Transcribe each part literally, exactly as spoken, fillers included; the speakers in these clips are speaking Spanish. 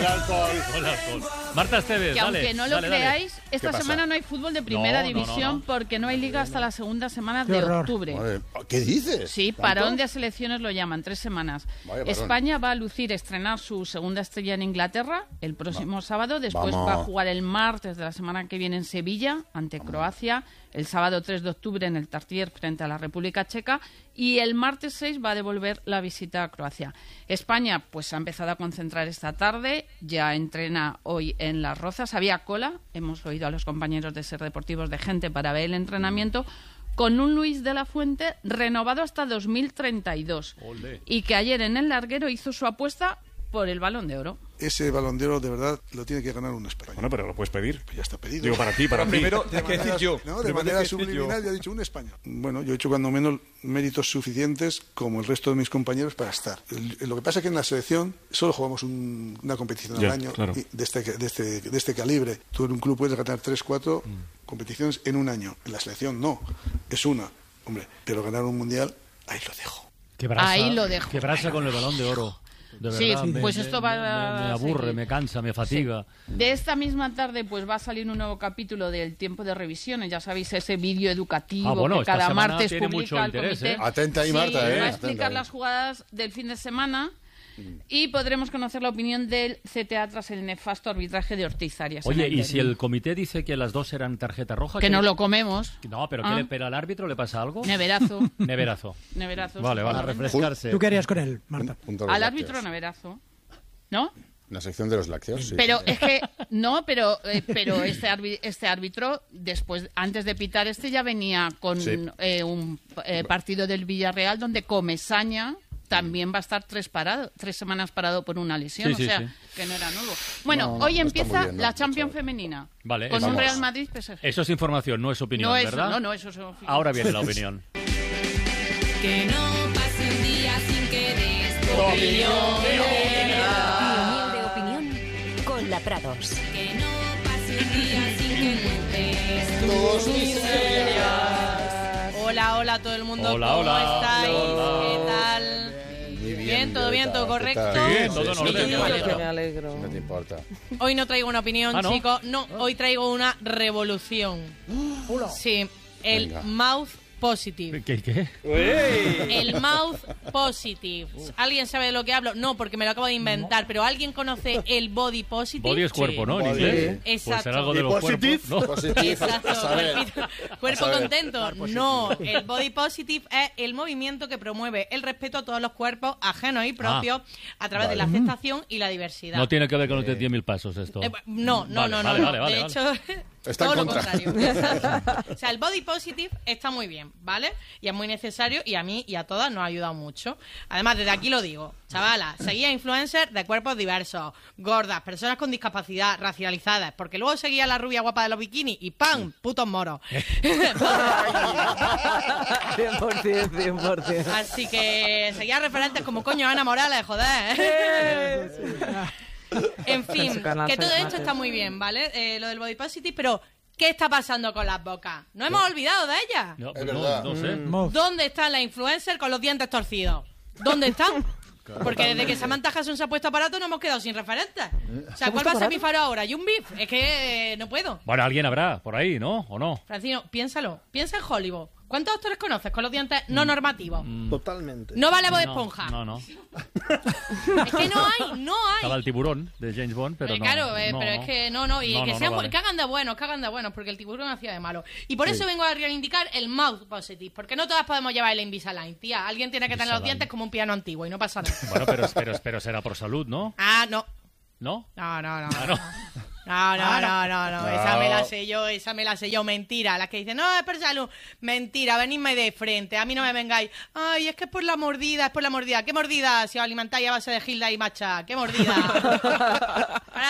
el alcohol. El alcohol. Marta Esteves, que dale. aunque no lo dale, creáis, dale. esta semana no hay fútbol de primera no, división no, no, no. porque no hay liga hasta la segunda semana Qué de horror. octubre. Madre, ¿qué dices? Sí, ¿Tanto? parón de selecciones lo llaman, tres semanas. Vaya parón. España va a lucir, estrenar su segunda estrella en Inglaterra el próximo Va. sábado. Después Vamos. va a jugar el martes de la semana que viene en Sevilla ante Vamos. Croacia. El sábado tres de octubre en el Tartier frente a la República Checa. Y el martes seis va a devolver la visita a Croacia. España pues ha empezado a concentrar esta tarde. Ya entrena hoy en Las Rozas. Había cola. Hemos oído a los compañeros de Ser Deportivos de gente para ver el entrenamiento. Con un Luis de la Fuente renovado hasta dos mil treinta y dos. Olé. Y que ayer en el larguero hizo su apuesta por el Balón de Oro. Ese Balón de Oro de verdad lo tiene que ganar un español. Bueno, pero lo puedes pedir. Pues ya está pedido. Digo, para ti, para ti. Primero, De tienes que decir manera- yo. No, de Primero manera tienes que decir subliminal yo. ya he dicho un español. Bueno, yo he hecho cuando menos méritos suficientes como el resto de mis compañeros para estar. El- lo que pasa es que en la selección solo jugamos un- una competición Ya, al año claro. y de, este, de, este, de este calibre. Tú en un club puedes ganar tres, cuatro competiciones en un año. En la selección no, es una. Hombre, pero ganar un mundial, ahí lo dejo. Qué brasa, Ahí lo dejo. Qué brasa con el Balón de Oro. De Sí, verdad, me- pues me- esto va me, a me aburre, seguir. me cansa, me fatiga. De esta misma tarde pues va a salir un nuevo capítulo del Tiempo de Revisiones. Ya sabéis, ese vídeo educativo Ah, bueno, que esta cada semana martes tiene publica mucho el interés, comité. ¿eh? Atenta ahí, Sí, Marta, ¿eh? va a Atenta explicar ahí. las jugadas del fin de semana y podremos conocer la opinión del C T A tras el nefasto arbitraje de Ortiz Arias. en Oye, el ¿y si derbi. el comité dice que las dos eran tarjeta roja? Que ¿qué- no lo comemos. No, pero, Ah. ¿qué le, pero al árbitro le pasa algo? Neverazo. Neverazo. Neverazo. Vale, vale. sí, refrescarse. ¿Tú qué harías con él, Marta? Un- un todos los Al lácteos. árbitro neverazo. ¿No? La sección de los lácteos, sí. Pero es que no, pero eh, pero este árbi- este árbitro después antes de pitar este ya venía con Sí. eh, un eh, partido del Villarreal donde Comesaña también va a estar tres parado, tres semanas parado por una lesión, Sí, o sí, sea, sí. que no era nuevo. Bueno, No, no, hoy no está empieza muy bien, no, la Champions chaval. femenina. Vale, con eso- un Vamos. Real Madrid P S G. Eso es información, no es opinión, no es, ¿verdad? no, no, eso es Ahora viene la opinión. Que no pase un día sin que des tu opinión. Miel de opinión con la Prados. Que no pase un día sin que cuentes tus miserias. Hola, hola a todo el mundo. Hola, ¿Cómo hola. estáis? Hola. ¿Qué tal? Muy Bien, todo bien, todo ¿qué correcto. tal? Sí, todo en sí, orden. sí, Me alegro. Me alegro. No te importa. Hoy no traigo una opinión, Ah, ¿no? chicos. No, hoy traigo una revolución. Sí, el Venga. mouth positive. ¿Qué? qué? El mouth positive. ¿Alguien sabe de lo que hablo? No, porque me lo acabo de inventar, pero ¿alguien conoce el body positive? Body es cuerpo, ¿no? En Body. inglés. Exacto. Pues será algo de ¿Y los positive? cuerpos, ¿no? Positive, Exacto, a saber. cuerpito- cuerpo A saber. contento. No, el body positive es el movimiento que promueve el respeto a todos los cuerpos ajenos y propios a través de la aceptación y la diversidad. No tiene que ver con los diez mil pasos esto. Eh, no, no, Vale, no, vale, no. vale, vale, de vale. hecho, Está todo en lo contra. contrario. Exacto. O sea, el body positive está muy bien, ¿vale? Y es muy necesario y a mí y a todas nos ha ayudado mucho. Además, desde aquí lo digo, chavalas, seguía influencers de cuerpos diversos, gordas, personas con discapacidad, racializadas, porque luego seguía la rubia guapa de los bikinis y ¡pam! Putos moros. cien por ciento, cien por ciento. Así que seguía referentes como coño Ana Morales, joder. En fin, Su canal que todo Fernando. esto está muy bien, ¿vale? Eh, lo del body positive, pero ¿qué está pasando con las bocas? No hemos olvidado de ellas. No, Es pues verdad. no, no sé. Moz. ¿Dónde están las influencers con los dientes torcidos? ¿Dónde están? Porque desde que Samantha Hudson se ha puesto aparato no hemos quedado sin referentes. O sea, ¿cuál va a ser mi faro ahora? ¿Y un beef? Es que eh, no puedo. Bueno, alguien habrá por ahí, ¿no? ¿O no? Francino, piénsalo. Piensa en Hollywood. ¿Cuántos actores conoces con los dientes no normativos? Totalmente. No vale Bob No, Esponja. No, no. Es que no hay, no hay. Estaba el tiburón de James Bond, pero Eh, no. claro, eh, no, pero no. es que no, no, y No, que no, sean no bu- vale. que hagan de buenos, que hagan de buenos, porque el tiburón hacía de malo. Y por eso vengo a reivindicar el mouth positive, porque no todas podemos llevar el Invisalign, tía. Alguien tiene que tener los Invisalign. dientes como un piano antiguo y no pasa nada. Bueno, pero, pero, pero será por salud, ¿no? Ah, no. ¿No? No, no, no. Ah, no. No, no, no, no, no, No. esa me la sé yo, esa me la sé yo, mentira. Las que dicen, no, es por salud, mentira, venidme de frente, a mí no me vengáis. Ay, es que es por la mordida, es por la mordida. ¿Qué mordida? Si os alimentáis a base de Gilda y Macha, ¿qué mordida? Ahora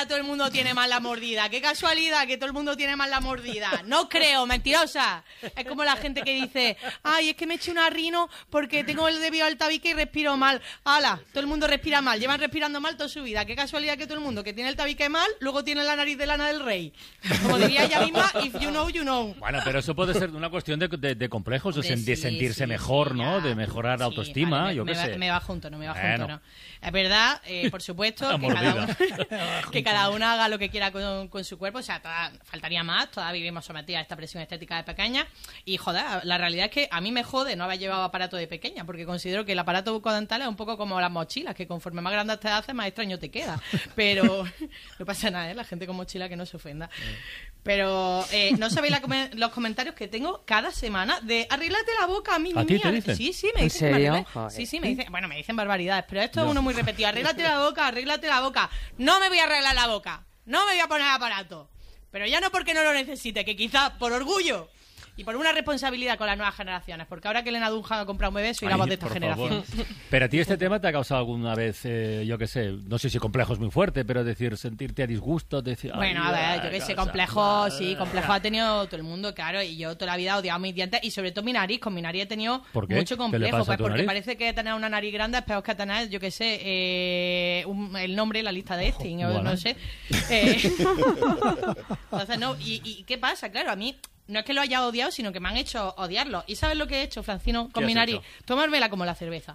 ahora todo el mundo tiene mal la mordida. Qué casualidad que todo el mundo tiene mal la mordida. No creo, mentirosa. Es como la gente que dice, ay, es que me eché una rino porque tengo el debido al tabique y respiro mal. ¡Hala! Todo el mundo respira mal. Llevan respirando mal toda su vida. Qué casualidad que todo el mundo que tiene el tabique mal, luego tiene la nariz de Lana del Rey. Como diría ella misma, if you know, you know. Bueno, pero eso puede ser una cuestión de, de, de complejos, de, De sen- de sí, sentirse sí, mejor, sí, ¿no? ya. De mejorar Sí, autoestima, vale, me, yo qué me ba- sé. me bajo un tono, me bajo Bueno. un tono. Es verdad, eh, por supuesto, que Mordida. cada, uno, que cada uno haga lo que quiera con, con su cuerpo. O sea, toda- faltaría más, todas vivimos sometidas a esta presión estética de pequeña. Y, joder, la realidad es que a mí me jode no haber llevado aparato de pequeña, porque considero que el aparato bucodental es un poco como las mochilas, que conforme más grande te haces, más extraño te queda. Pero no pasa nada, ¿eh? La gente con mochila que no se ofenda. Pero eh, no sabéis la come- los comentarios que tengo cada semana de arréglate la boca, mi ¿A ti niña. te dicen? Sí, sí, me ¿En dicen que me serio? arregle- Joder. Sí, sí, me dicen, bueno, me dicen barbaridades, pero esto es uno muy repetido. Arréglate la boca, arréglate la boca. No me voy a arreglar la boca, no me voy a poner aparato. Pero ya no porque no lo necesite, que quizás por orgullo y por una responsabilidad con las nuevas generaciones, porque ahora que Elena Dunham ha comprado un bebé, soy la Ay, voz de esta por generación. favor. Pero a ti este tema te ha causado alguna vez, eh, yo qué sé, no sé si complejo es muy fuerte, pero decir, sentirte a disgusto, decir... Bueno, ay, a ver, ay, yo qué sé, cosa complejo, mal. sí, complejo ha tenido todo el mundo, claro, y yo toda la vida he odiado mis dientes y sobre todo mi nariz, con mi nariz he tenido ¿Por qué? mucho ¿Qué le complejo, pasa a pues tu porque nariz? parece que tener una nariz grande es peor que tener, yo qué sé, eh, un- el nombre, la lista de Epstein, o Bueno. no sé. Eh, entonces, no, y, y ¿qué pasa? Claro, a mí... No es que lo haya odiado, sino que me han hecho odiarlo. ¿Y sabes lo que he hecho, Francino, con ¿Qué mi has nariz? hecho? Tomármela como la cerveza.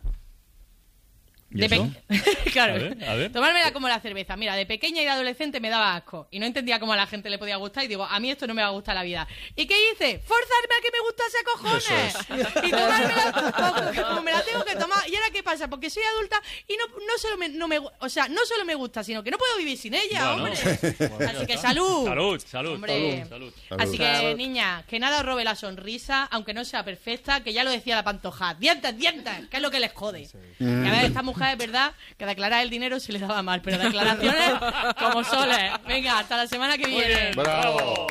¿Y De eso? pe- claro. A ver, a ver. Tomármela como la cerveza. Mira, de pequeña y de adolescente me daba asco. Y no entendía cómo a la gente le podía gustar. Y digo, a mí esto no me va a gustar la vida. ¿Y qué hice? Forzarme a que me gustase a cojones. Y tomármela como, como me la tengo que tomar. ¿Y ahora qué pasa? Porque soy adulta y no, no solo me, no me... O sea, no solo me gusta, sino que no puedo vivir sin ella, Bueno. hombre. Así que salud. Salud, salud, Hombre. salud. Así que, Salud. niña, que nada os robe la sonrisa, aunque no sea perfecta, que ya lo decía la Pantoja. ¡Dientes, dientes! Que es lo que les jode. Y a ver, esta mujer es verdad que declarar el dinero se le daba mal, pero declaraciones como soles. Venga, hasta la semana que viene. Bravo.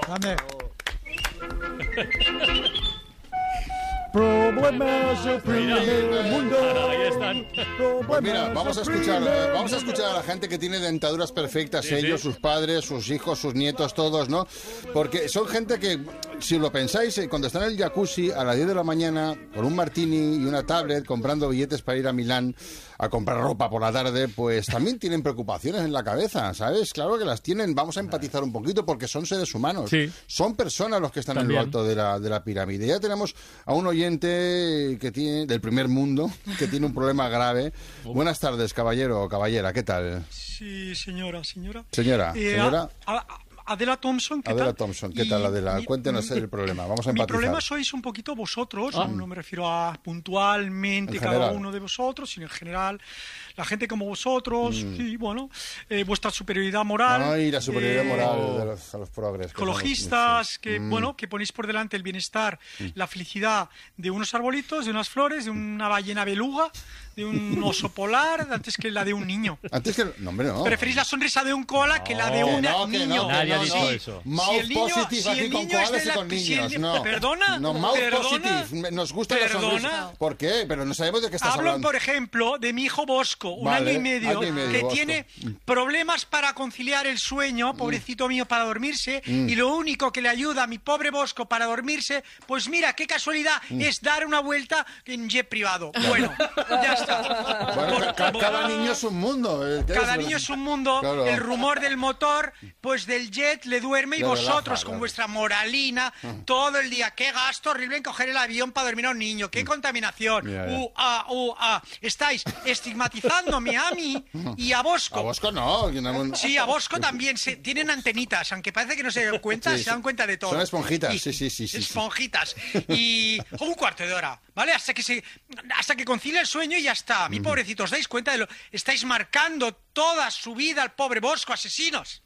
Problemas del primer mundo. Ahí están. Pues mira, vamos a escuchar, eh, vamos a escuchar a la gente que tiene dentaduras perfectas, Sí, ellos, sí. sus padres, sus hijos, sus nietos, todos, ¿no? Porque son gente que, si lo pensáis, eh, cuando están en el jacuzzi a las diez de la mañana, con un martini y una tablet, comprando billetes para ir a Milán a comprar ropa por la tarde, pues también tienen preocupaciones en la cabeza, ¿sabes? Claro que las tienen, vamos a empatizar un poquito porque son seres humanos. Sí. Son personas los que están en También. lo alto de la, de la pirámide. Ya tenemos a un oyente que tiene del primer mundo, que tiene un problema grave. Buenas tardes, caballero o caballera, ¿qué tal? Sí, señora, señora. Señora, Eh, señora a- a- Adela Thompson, ¿qué Adela tal? Thompson, ¿qué Y tal, Adela? mi- Cuéntenos mi- el problema, vamos a Mi empatizar. problema sois un poquito vosotros, Ah. no me refiero a puntualmente En cada general. uno de vosotros, sino en general la gente como vosotros, y bueno, eh, vuestra superioridad moral. Mm. Ay, la superioridad eh, moral de los, a los progres. que ecologistas somos- que Mm. bueno que ponéis por delante el bienestar, la felicidad de unos arbolitos, de unas flores, de una ballena beluga, de un oso polar, antes que la de un niño. Antes que... No, hombre, no. Preferís la sonrisa de un koala que la de No, un no, que niño. no, que Nadie ha no, dicho no. eso. Mouth Si el niño- positive si aquí el con niño es koalas de y la- con si el niños, ni- no. ¿Perdona? No, mouth ¿Perdona? positive. Nos gusta la ¿Perdona? sonrisa. ¿Por qué? Pero no sabemos de qué estás Hablo, hablando. por ejemplo, de mi hijo Bosco, un Vale, año y medio, año y medio, que Bosco. tiene problemas para conciliar el sueño, pobrecito mío, para dormirse, y lo único que le ayuda a mi pobre Bosco para dormirse, pues mira, qué casualidad, es dar una vuelta en jet privado. Bueno, ya está. Bueno, Por- ca- por- cada niño es un mundo. eh, ¿qué Cada es? niño es un mundo, Claro. el rumor del motor, pues del jet le duerme y Le vosotros relaja, con claro. vuestra moralina todo el día. Qué gasto horrible en coger el avión para dormir a un niño, qué contaminación. Mm. Ya, ya. Uh, ah, uh, ah. Estáis estigmatizándome a mí y a Bosco. A Bosco no. que no- Sí, a Bosco también. Se, tienen antenitas, aunque parece que no se dan cuenta, Sí, se dan sí. cuenta de todo. Son esponjitas, Y- sí, sí, sí, sí, sí. Esponjitas. Y un cuarto de hora, ¿vale? Hasta que se, hasta que concilia el sueño y ya está. Mi pobrecito, ¿os dais cuenta de lo? Estáis marcando toda su vida al pobre Bosco, asesinos.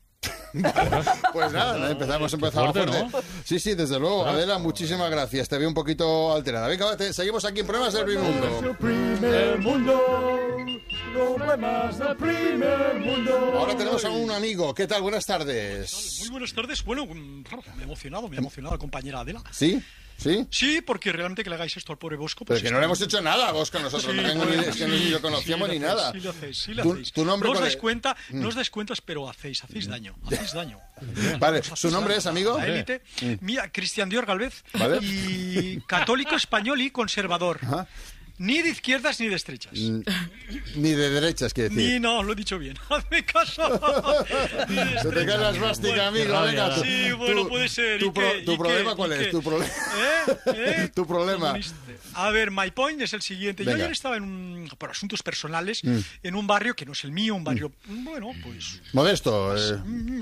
Pues nada, empezamos, empezamos fuerte, fuerte. Sí, sí, desde luego. Adela, muchísimas gracias. Te veo un poquito alterada. Venga, va, te- seguimos aquí en Problemas del Primer Mundo. Eh, El primer mundo, problemas del primer mundo. Ahora tenemos a un amigo. ¿Qué tal? Buenas Muy tardes. buenas tardes. Bueno, mm, me he emocionado, me ha emocionado la compañera Adela. ¿Sí? ¿Sí? Sí, porque realmente que le hagáis esto al pobre Bosco... Pero pues que está no le bien. hemos hecho nada a Bosco nosotros. Sí, no tengo bueno, ni, es que sí, ni lo sí conocíamos lo ni hacéis, nada. Sí lo hacéis, sí lo ¿Tu, hacéis. tu nombre no os cuál dais es? cuenta, no os dais cuenta, pero hacéis, hacéis daño, hacéis daño. Vale, Os ¿su hacéis nombre daño. es, amigo? La élite. Mira, Cristian Dior Galvez. Vale. Y católico español y conservador. Ajá. Ni de izquierdas ni de estrechas. Ni de derechas, quiere Ni, decir. no, lo he dicho bien. Hazme caso. Ni de Se te estrechas. cae la esvástica, Bueno, amigo. Venga, tú- Sí, bueno, tú- puede ser. Tu, ¿Y pro- qué? tu ¿Y problema qué? cuál ¿Y es? qué? Tu, pro- ¿Eh? ¿Eh? tu problema. Comunista. A ver, my point es el siguiente. Yo Venga. ayer estaba en un, por asuntos personales Mm. en un barrio que no es el mío, un barrio, bueno, pues... Modesto. eh,